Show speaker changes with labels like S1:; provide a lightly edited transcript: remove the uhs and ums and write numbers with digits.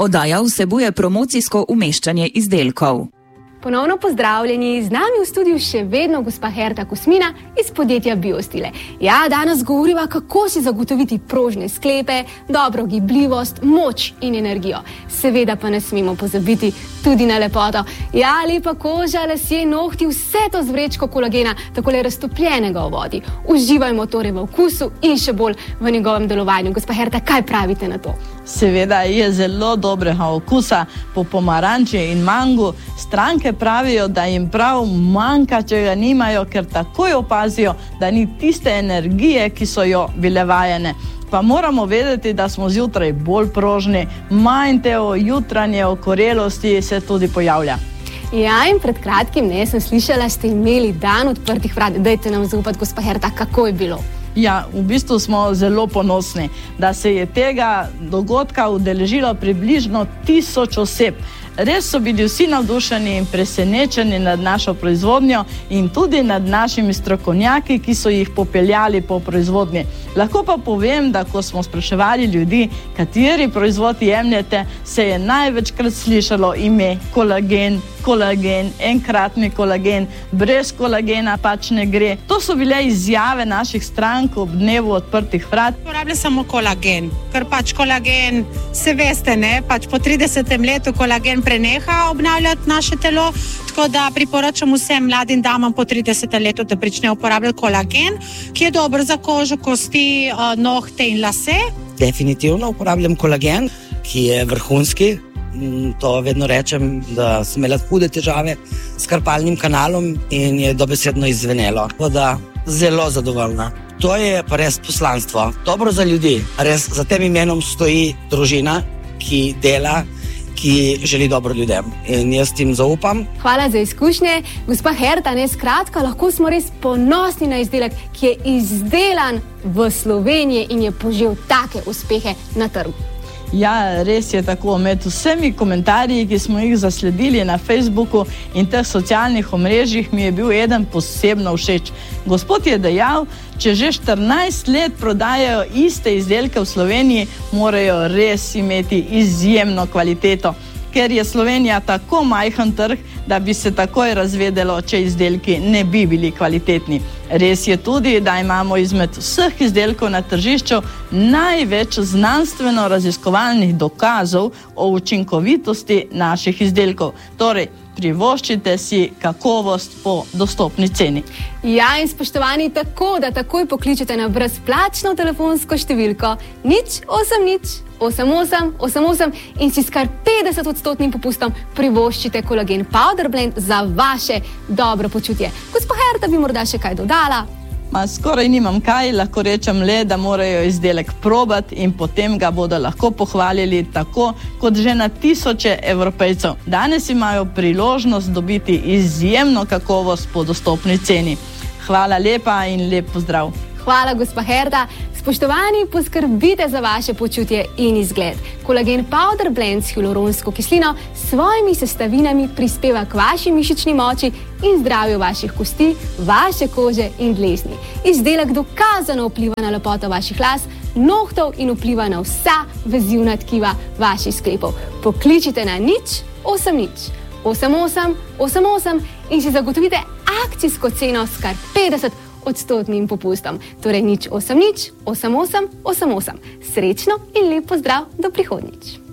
S1: Oddaja vsebuje promocijsko umeščanje izdelkov.
S2: Ponovno pozdravljeni, z nami v studiu še vedno gospa Herta Kosmina iz podjetja Biostile. Ja, danes govoriva, kako si zagotoviti prožne sklepe, dobro gibljivost, moč in energijo. Seveda pa ne smemo pozabiti tudi na lepoto. Ja, lepa koža, lasje, nohti, vse to z vrečko kolagena, takole raztopljenega v vodi. Uživajmo torej v okusu in še bolj v njegovem delovanju. Gospa Herta, kaj pravite na to?
S3: Seveda je zelo dobrega okusa po pomaranči in mangu. Stranke pravijo, da jim prav manjka, če ga nimajo, ker takoj opazijo, da ni tiste energije, ki so jo bile vajene. Pa moramo vedeti, da smo zjutraj bolj prožni, manj te jutranje okorelosti se tudi pojavlja.
S2: Ja, in pred kratkim sem slišala, ste imeli dan odprtih vrat. Dajte nam zaupati, gospa Herta, kako je bilo?
S3: Ja, v bistvu smo zelo ponosni, da se je tega dogodka udeležilo približno 1000 oseb. Res so bili vsi navdušeni in presenečeni nad našo proizvodnjo in tudi nad našimi strokovnjaki, ki so jih popeljali po proizvodnji. Lahko pa povem, da ko smo spraševali ljudi, kateri proizvod jemljete, se je največkrat slišalo ime kolagen, enkratni kolagen, brez kolagena pač ne gre. To so bile izjave naših strank ob dnevu odprtih vrat.
S4: Uporablja samo kolagen, ker pač kolagen, se veste, ne, pač po 30. letu kolagen preneha obnavljati naše telo, tako da priporočam vsem mladim damam po 30. letu, da pričnejo uporabljati kolagen, ki je dober za kožo, kosti, nohte in lase.
S5: Definitivno uporabljam kolagen, ki je vrhunski. To vedno rečem, da sem imela hude težave s karpalnim kanalom in je dobesedno izzvenelo. Tako da zelo zadovoljna. To je pa res poslanstvo. Dobro za ljudi. Res za tem imenom stoji družina, ki dela, ki želi dobro ljudem. In jaz tim zaupam.
S2: Hvala za izkušnje. Gospa Herta, skratka, lahko smo res ponosni na izdelek, ki je izdelan v Sloveniji in je požel take uspehe na trgu.
S3: Ja, res je tako. Med vsemi komentarji, ki smo jih zasledili na Facebooku in teh socialnih omrežjih, mi je bil eden posebno všeč. Gospod je dejal, če že 14 let prodajajo iste izdelke v Sloveniji, morajo res imeti izjemno kvaliteto, ker je Slovenija tako majhen trg, da bi se takoj razvedelo, če izdelki ne bi bili kvalitetni. Res je tudi, da imamo izmed vseh izdelkov na tržišču največ znanstveno-raziskovalnih dokazov o učinkovitosti naših izdelkov. Torej, privoščite si kakovost po dostopni ceni.
S2: Ja, in spoštovani, tako da takoj pokličete na brezplačno telefonsko številko 080 88 88 in si s kar 50% popustom privoščite kolagen Powder Blend za vaše dobro počutje. Gospa Herta, bi morda še kaj dodala?
S3: Skoraj nimam kaj, lahko rečem le, da morajo izdelek probati in potem ga bodo lahko pohvalili tako, kot že na tisoče Evropejcev. Danes imajo priložnost dobiti izjemno kakovost po dostopni ceni. Hvala lepa in lep pozdrav.
S2: Hvala, gospa Herta. Spoštovani, poskrbite za vaše počutje in izgled. Kolagen Powder Blend s hialuronsko kislino s svojimi sestavinami prispeva k vaši mišični moči in zdravju vaših kosti, vaše kože in dlesni. Izdelek dokazano vpliva na lepoto vaših las, nohtov in vpliva na vsa vezivna tkiva vaših sklepov. Pokličite na 080 88 88 in si zagotovite akcijsko ceno s kar 50% popustom. Torej 080 88 88. Srečno in lep pozdrav do prihodnjič.